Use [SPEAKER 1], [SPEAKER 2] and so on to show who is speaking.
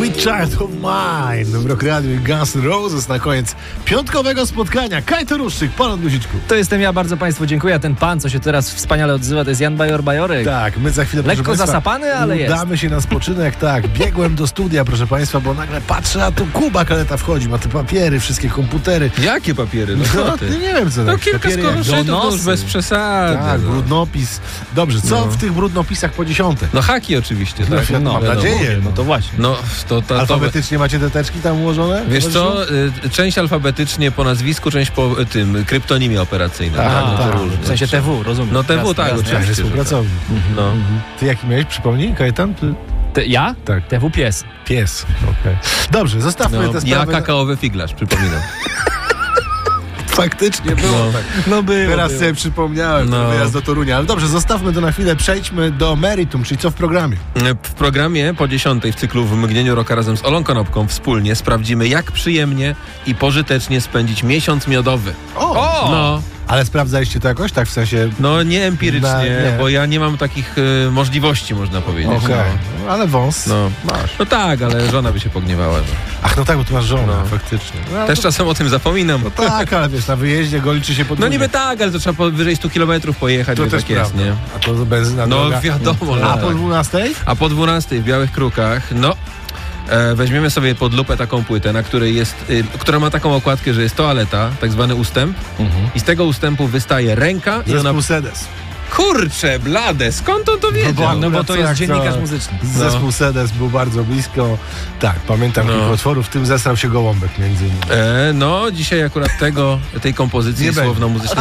[SPEAKER 1] Sweet Child of Mine w Rock Radio i Guns N' Roses na koniec piątkowego spotkania. Kajto Ruszczyk, pan od guziczku.
[SPEAKER 2] To jestem ja, bardzo Państwu dziękuję. A ten pan, co się teraz wspaniale odzywa, to jest Jan Bajorek.
[SPEAKER 1] Tak, my za chwilę,
[SPEAKER 2] lekko zasapany, ale jest.
[SPEAKER 1] Udamy się na spoczynek, tak. Biegłem do studia, proszę Państwa, bo nagle patrzę, a tu Kuba Kaleta wchodzi, ma te papiery, wszystkie komputery.
[SPEAKER 3] Jakie papiery?
[SPEAKER 1] No, nie wiem co.
[SPEAKER 3] No
[SPEAKER 1] tak.
[SPEAKER 3] kilka
[SPEAKER 1] Papiery jak
[SPEAKER 3] skoroszetów, to już bez przesady.
[SPEAKER 1] Tak,
[SPEAKER 3] no.
[SPEAKER 1] brudnopis. Dobrze, co w tych brudnopisach po 10?
[SPEAKER 3] No haki oczywiście, tak?
[SPEAKER 1] Mam nadzieję.
[SPEAKER 2] No to właśnie.
[SPEAKER 3] No, to
[SPEAKER 1] Alfabetycznie macie te teczki tam ułożone?
[SPEAKER 3] Wiesz co, część alfabetycznie po nazwisku, część po tym kryptonimie operacyjnym.
[SPEAKER 1] Aha,
[SPEAKER 3] no,
[SPEAKER 1] tak.
[SPEAKER 3] to różnie.
[SPEAKER 2] W sensie TW, rozumiem.
[SPEAKER 3] No TW,
[SPEAKER 2] Jasne,
[SPEAKER 3] tak,
[SPEAKER 2] jasne.
[SPEAKER 1] Tak,
[SPEAKER 3] oczywiście.
[SPEAKER 1] współpracownik.
[SPEAKER 3] No.
[SPEAKER 1] Ty jaki miałeś? Przypomnij, Kajetan? Ty?
[SPEAKER 2] Ja?
[SPEAKER 1] Tak.
[SPEAKER 2] TW pies.
[SPEAKER 1] Pies. Okej. Dobrze, zostawmy
[SPEAKER 3] No,
[SPEAKER 1] te
[SPEAKER 3] ja
[SPEAKER 1] sprawy.
[SPEAKER 3] kakaowy figlarz, przypominam.
[SPEAKER 1] Faktycznie było tak.
[SPEAKER 2] No było.
[SPEAKER 1] Teraz sobie przypomniałem ten
[SPEAKER 3] No.
[SPEAKER 1] wyjazd do Torunia. Ale dobrze, zostawmy to na chwilę. Przejdźmy do meritum, czyli co w programie.
[SPEAKER 3] W programie po 10 w cyklu W mgnieniu roka razem z Olą Konopką wspólnie sprawdzimy, jak przyjemnie i pożytecznie spędzić miesiąc miodowy.
[SPEAKER 1] O!
[SPEAKER 3] No,
[SPEAKER 1] Ale sprawdzaliście to jakoś? Tak w sensie...
[SPEAKER 3] no nie empirycznie,
[SPEAKER 1] Nie.
[SPEAKER 3] bo ja nie mam takich możliwości, można powiedzieć.
[SPEAKER 1] Okej. No, ale wąs masz.
[SPEAKER 3] No tak, ale żona by się pogniewała. Że...
[SPEAKER 1] Ach, no tak, bo ty masz żonę,
[SPEAKER 3] No.
[SPEAKER 1] faktycznie. No,
[SPEAKER 3] Też czasem o tym zapominam.
[SPEAKER 1] no tak, ale wiesz, na wyjeździe go liczy się
[SPEAKER 3] No
[SPEAKER 1] podwójnie.
[SPEAKER 3] niby tak, ale to trzeba powyżej 100 kilometrów pojechać,
[SPEAKER 1] To
[SPEAKER 3] bo
[SPEAKER 1] też
[SPEAKER 3] tak jest,
[SPEAKER 1] prawda.
[SPEAKER 3] nie?
[SPEAKER 1] A to benzyna
[SPEAKER 3] No
[SPEAKER 1] droga.
[SPEAKER 3] wiadomo,
[SPEAKER 1] A
[SPEAKER 3] tak.
[SPEAKER 1] po 12?
[SPEAKER 3] A po 12 w Białych Krukach, weźmiemy sobie pod lupę taką płytę, na której jest, która ma taką okładkę, że jest toaleta, tak zwany ustęp, i z tego ustępu wystaje ręka i ona...
[SPEAKER 1] Zespół Sedes.
[SPEAKER 3] Kurczę, blade, skąd on to wiedział?
[SPEAKER 2] No bo to jest
[SPEAKER 1] jak
[SPEAKER 2] dziennikarz muzyczny.
[SPEAKER 1] Zespół Sedes był bardzo blisko. Tak, pamiętam kilka utworów, w tym zesrał się Gołąbek między innymi.
[SPEAKER 3] No, dzisiaj akurat tej kompozycji
[SPEAKER 1] Nie będzie.
[SPEAKER 3] słowno-muzycznej